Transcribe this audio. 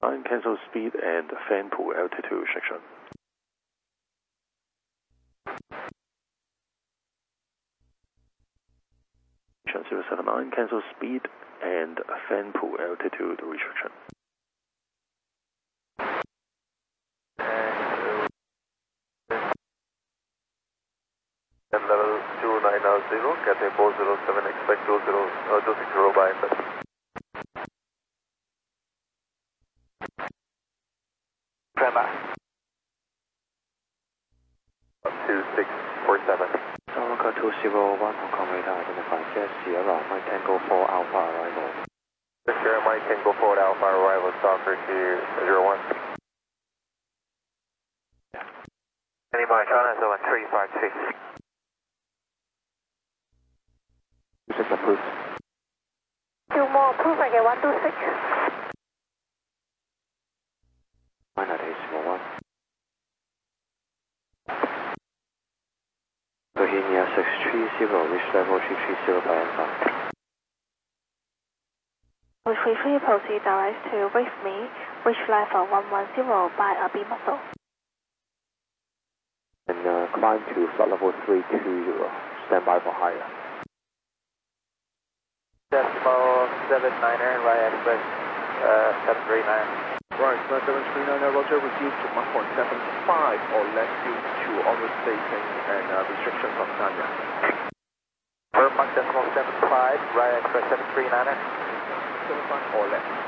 cancel speed and fan pool altitude restriction. 079, cancel speed and fan pool altitude restriction. And level 2900, Cathay 407, expect 260 by FS. 2647. Saloka 201, Hong Kong radar identified jet Sierra, Mike Tango 4 Alpha arrival. Sierra Mike Tango 4 Alpha arrival, Stalker to 01. Anybody China 7356. 26 approved. 2 more approved, I get 126. Minor decimal 1. Bohemia 630, reach level 330 by Alpha. 33 proceed direct to with me, reach level 110 by a B muscle. And climb to flight level 320, stand by for higher. Decimal 79er, right express 739. Right, 739, Roger, reduced to 1.75 or less due to overstating and restrictions on Sanya. Vermont decimal 75, right express 739er. 75 or less.